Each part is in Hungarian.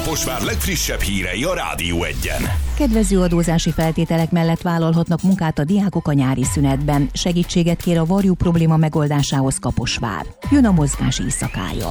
Kaposvár legfrissebb hírei a Rádió 1-en. Kedvező adózási feltételek mellett vállalhatnak munkát a diákok a nyári szünetben. Segítséget kér a varjú probléma megoldásához Kaposvár. Jön a mozgás éjszakája.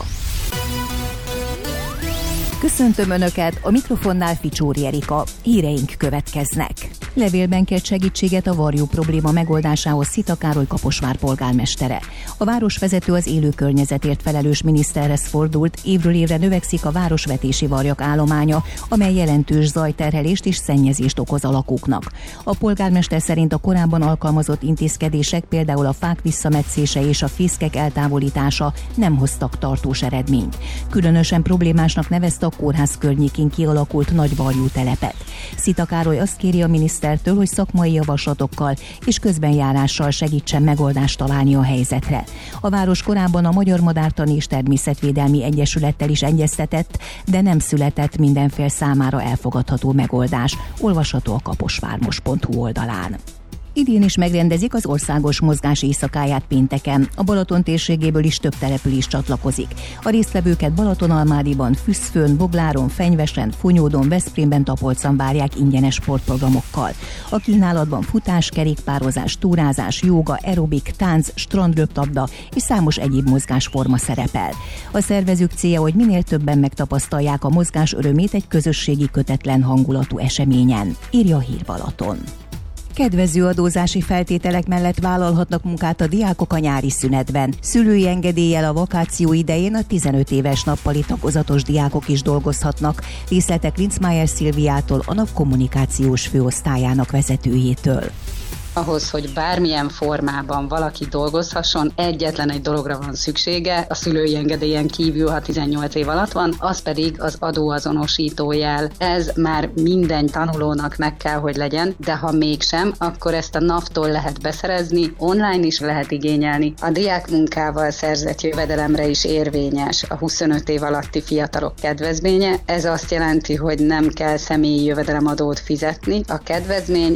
Köszöntöm Önöket, a mikrofonnál Ficsóri Erika. Híreink következnek. Levélben kért segítséget a varjú probléma megoldásához Szita Károly Kaposvár polgármestere. A városvezető az élő környezetért felelős miniszterhez fordult, évről évre növekszik a városvetési varjak állománya, amely jelentős zajterhelést és szennyezést okoz a lakóknak. A polgármester szerint a korábban alkalmazott intézkedések, például a fák visszametszése és a fészkek eltávolítása nem hoztak tartós eredményt. Különösen problémásnak nevezte a kórház környékén kialakult nagy varjú telepet. Szita Károly azt kéri a minisztertől, hogy szakmai javaslatokkal és közbenjárással segítsen megoldást találni a helyzetre. A város korábban a Magyar Madártani és Természetvédelmi Egyesülettel is egyeztetett, de nem született minden fél számára elfogadható megoldás. Olvasható a kaposvármos.hu oldalán. Idén is megrendezik az országos mozgás éjszakáját pénteken. A Balaton térségéből is több település csatlakozik. A résztvevőket Balatonalmádiban, Füszfőn, Bogláron, Fenyvesen, Fonyódon, Veszprémben, Tapolcon várják ingyenes sportprogramokkal. A kínálatban futás, kerékpározás, túrázás, jóga, aerobik, tánc, strandröplabda és számos egyéb mozgásforma szerepel. A szervezők célja, hogy minél többen megtapasztalják a mozgás örömét egy közösségi, kötetlen hangulatú eseményen, írja a Hír Balaton. Kedvező adózási feltételek mellett vállalhatnak munkát a diákok a nyári szünetben. Szülői engedéllyel a vakáció idején a 15 éves nappali tagozatos diákok is dolgozhatnak. Részletek Lincmájer Szilviától, a NAV kommunikációs főosztályának vezetőjétől. Ahhoz, hogy bármilyen formában valaki dolgozhasson, egyetlen egy dologra van szüksége, a szülői engedélyen kívül, ha 18 év alatt van, az pedig az adóazonosító jel. Ez már minden tanulónak meg kell, hogy legyen, de ha mégsem, akkor ezt a NAV-tól lehet beszerezni, online is lehet igényelni. A diákmunkával szerzett jövedelemre is érvényes a 25 év alatti fiatalok kedvezménye. Ez azt jelenti, hogy nem kell személyi jövedelemadót fizetni. A kedvezmény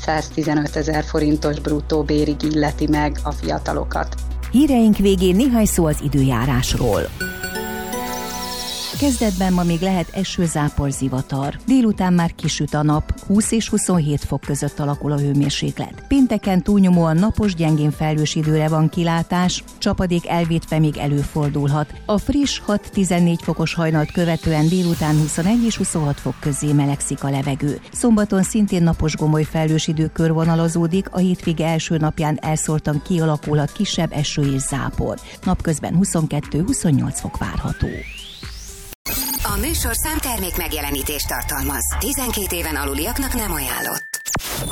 715 000 forintos bruttó bérig illeti meg a fiatalokat. Híreink végén néhány szó az időjárásról. Kezdetben ma még lehet eső, zápor, zivatar. Délután már kisüt a nap, 20 és 27 fok között alakul a hőmérséklet. Pénteken túlnyomóan napos, gyengén felhős időre van kilátás, csapadék elvétve még előfordulhat. A friss 6-14 fokos hajnalt követően délután 21 és 26 fok közé melegszik a levegő. Szombaton szintén napos, gomoly felhős idő körvonalazódik, a hétvége első napján elszórtan kialakulhat kisebb eső és zápor. Napközben 22-28 fok várható. A műsorszám termék megjelenítést tartalmaz. 12 éven aluliaknak nem ajánlott.